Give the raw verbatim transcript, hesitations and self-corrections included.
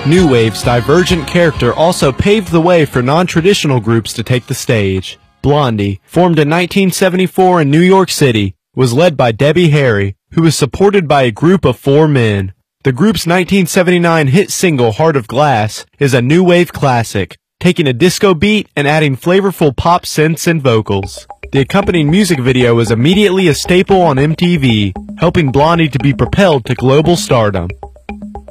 New Wave's divergent character also paved the way for non-traditional groups to take the stage. Blondie, formed in nineteen seventy-four in New York City, was led by Debbie Harry, who was supported by a group of four men. The group's nineteen seventy-nine hit single Heart of Glass is a new wave classic, taking a disco beat and adding flavorful pop synths and vocals. The accompanying music video was immediately a staple on M T V, helping Blondie to be propelled to global stardom.